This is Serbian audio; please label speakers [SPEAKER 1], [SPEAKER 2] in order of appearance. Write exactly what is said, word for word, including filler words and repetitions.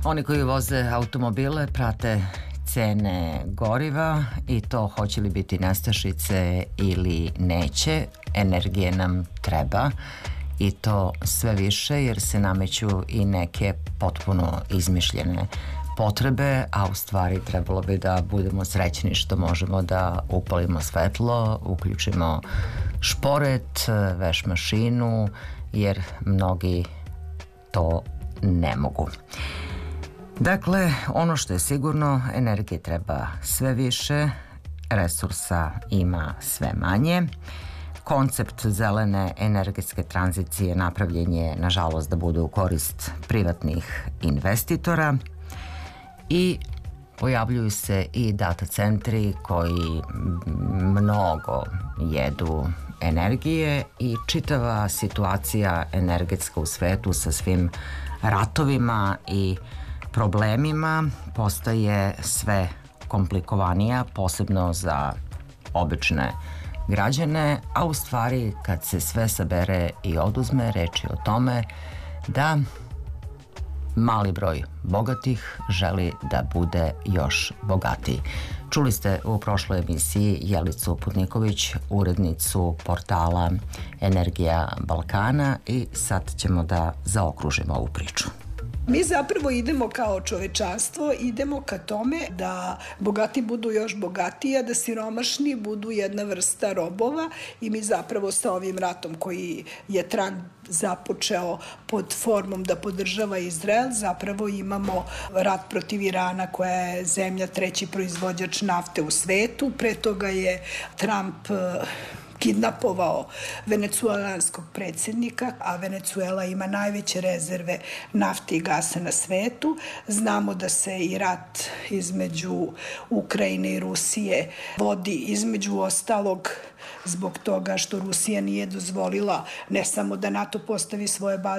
[SPEAKER 1] Oni koji voze automobile prate cene goriva i to hoće li biti nestašice ili neće. Energije nam treba i to sve više jer se nameću i neke potpuno izmišljene potrebe, a u stvari trebalo bi da budemo srećni što možemo da upalimo svetlo, uključimo šporet, veš mašinu, jer mnogi to ne mogu. Dakle, ono što je sigurno, energije treba sve više, resursa ima sve manje. Koncept zelene energetske tranzicije napravljen je, nažalost, da bude u korist privatnih investitora i pojavljuju se i data centri koji mnogo jedu energije i čitava situacija energetska u svetu sa svim ratovima i problemima postaje sve komplikovanija, posebno za obične građane, a u stvari kad se sve sabere i oduzme, reč je o tome da mali broj bogatih želi da bude još bogatiji. Čuli ste u prošloj emisiji Jelicu Putniković, urednicu portala Energija Balkana, i sad ćemo da zaokružimo ovu priču.
[SPEAKER 2] Mi zapravo idemo kao čovečanstvo, idemo ka tome da bogati budu još bogatiji, a da siromašni budu jedna vrsta robova, i mi zapravo sa ovim ratom koji je Trump započeo pod formom da podržava Izrael, zapravo imamo rat protiv Irana, koja je zemlja treći proizvođač nafte u svetu. Pre toga je Trump kidnapovao venecuelanskog predsjednika, a Venecuela ima najveće rezerve nafte i gasa na svetu. Znamo da se i rat između Ukrajine i Rusije vodi između ostalog zbog toga što Rusija nije dozvolila ne samo da NATO postavi svoje baze